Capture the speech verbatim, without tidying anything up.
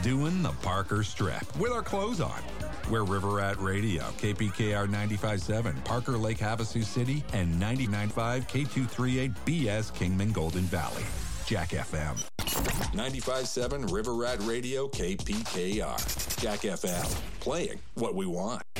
doing the Parker Strip with our clothes on. We're River Rat Radio, K P K R ninety-five point seven, Parker Lake, Havasu City, and ninety-nine point five K two thirty-eight B S Kingman Golden Valley. Jack F M. ninety-five point seven River Rat Radio, K P K R. Jack F M. Playing what we want.